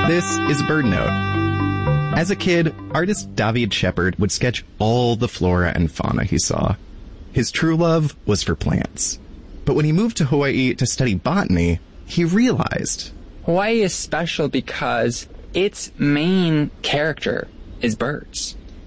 This is BirdNote. As a kid, artist David Shepard would sketch all the flora and fauna he saw. His true love was for plants. But when he moved to Hawaii to study botany, he realized Hawaii is special because its main character is birds.